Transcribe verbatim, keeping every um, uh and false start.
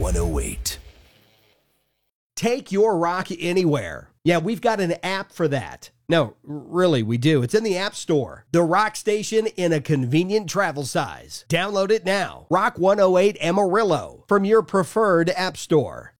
one oh eight. Take your rock anywhere. Yeah, we've got an app for that. No, really, we do. It's in the App Store. The Rock Station in a convenient travel size. Download it now. Rock one oh eight Amarillo from your preferred app store.